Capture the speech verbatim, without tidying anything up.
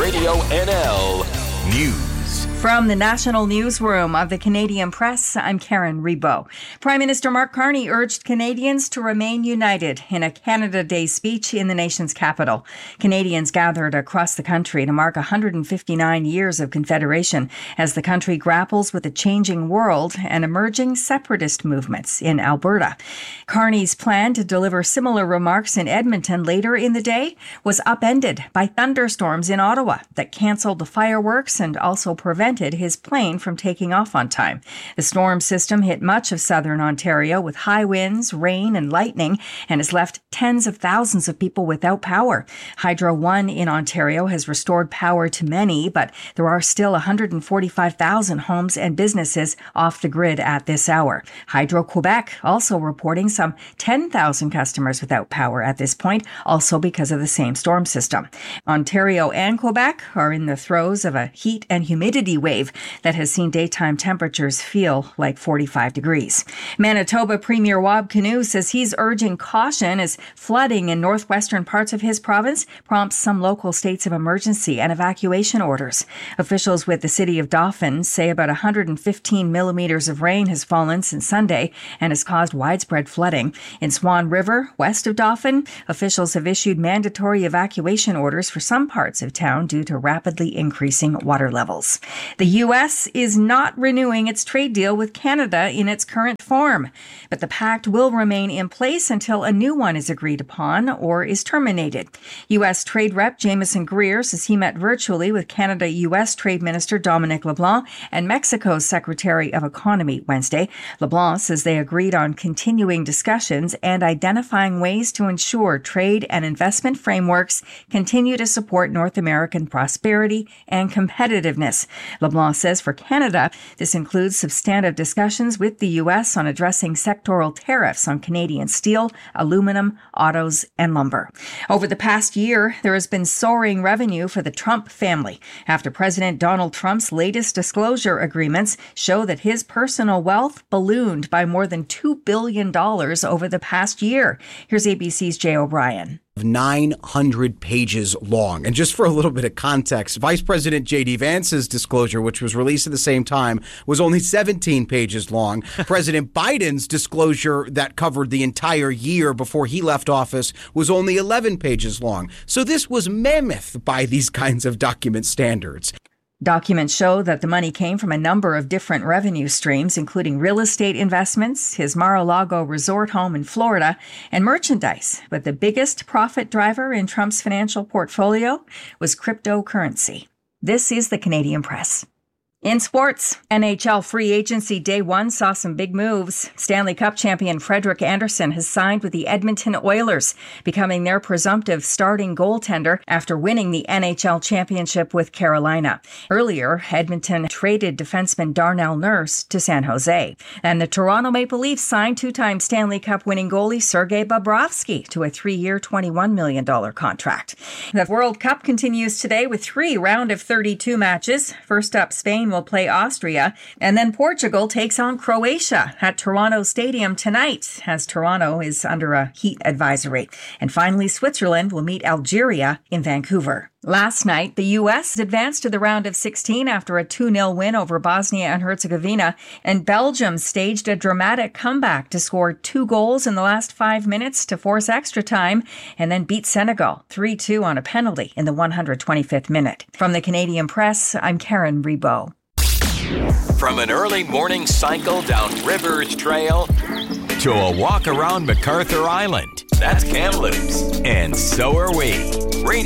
Radio N L News. From the National Newsroom of the Canadian Press, I'm Karen Rebo. Prime Minister Mark Carney urged Canadians to remain united in a Canada Day speech in the nation's capital. Canadians gathered across the country to mark one hundred fifty-nine years of Confederation as the country grapples with a changing world and emerging separatist movements in Alberta. Carney's plan to deliver similar remarks in Edmonton later in the day was upended by thunderstorms in Ottawa that cancelled the fireworks and also prevented his plane from taking off on time. The storm system hit much of southern Ontario with high winds, rain, and lightning, and has left tens of thousands of people without power. Hydro One in Ontario has restored power to many, but there are still one hundred forty-five thousand homes and businesses off the grid at this hour. Hydro Quebec also reporting some ten thousand customers without power at this point, also because of the same storm system. Ontario and Quebec are in the throes of a heat and humidity wave that has seen daytime temperatures feel like forty-five degrees. Manitoba Premier Wab Kinew says he's urging caution as flooding in northwestern parts of his province prompts some local states of emergency and evacuation orders. Officials with the city of Dauphin say about one hundred fifteen millimeters of rain has fallen since Sunday and has caused widespread flooding. In Swan River, west of Dauphin, officials have issued mandatory evacuation orders for some parts of town due to rapidly increasing water levels. The U S is not renewing its trade deal with Canada in its current form, but the pact will remain in place until a new one is agreed upon or is terminated. U S Trade Rep Jameson Greer says he met virtually with Canada-U S Trade Minister Dominic LeBlanc and Mexico's Secretary of Economy Wednesday. LeBlanc says they agreed on continuing discussions and identifying ways to ensure trade and investment frameworks continue to support North American prosperity and competitiveness. LeBlanc says for Canada, this includes substantive discussions with the U S on addressing sectoral tariffs on Canadian steel, aluminum, autos, and lumber. Over the past year, there has been soaring revenue for the Trump family after President Donald Trump's latest disclosure agreements show that his personal wealth ballooned by more than two billion dollars over the past year. Here's A B C's Jay O'Brien. nine hundred pages long. And just for a little bit of context, Vice President J D Vance's disclosure, which was released at the same time, was only seventeen pages long. President Biden's disclosure that covered the entire year before he left office was only eleven pages long. So this was mammoth by these kinds of document standards. Documents show that the money came from a number of different revenue streams, including real estate investments, his Mar-a-Lago resort home in Florida, and merchandise. But the biggest profit driver in Trump's financial portfolio was cryptocurrency. This is the Canadian Press. In sports, N H L free agency day one saw some big moves. Stanley Cup champion Frederik Andersen has signed with the Edmonton Oilers, becoming their presumptive starting goaltender after winning the N H L championship with Carolina. Earlier, Edmonton traded defenseman Darnell Nurse to San Jose. And the Toronto Maple Leafs signed two-time Stanley Cup winning goalie Sergei Bobrovsky to a three-year, twenty-one million dollars contract. The World Cup continues today with three round of thirty-two matches. First up, Spain will play Austria, and then Portugal takes on Croatia at Toronto Stadium tonight, as Toronto is under a heat advisory. And finally, Switzerland will meet Algeria in Vancouver. Last night, the U S advanced to the round of sixteen after a two nil win over Bosnia and Herzegovina, and Belgium staged a dramatic comeback to score two goals in the last five minutes to force extra time, and then beat Senegal three two on a penalty in the one hundred twenty-fifth minute. From the Canadian Press, I'm Karen Rebo. From an early morning cycle down Rivers Trail to a walk around MacArthur Island, that's Kamloops, and so are we. Radio